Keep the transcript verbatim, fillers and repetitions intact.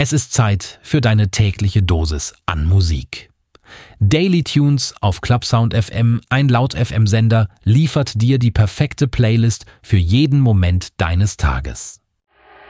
Es ist Zeit für deine tägliche Dosis an Musik. Daily Tunes auf Clubsound F M, ein Laut-F M-Sender, liefert dir die perfekte Playlist für jeden Moment deines Tages.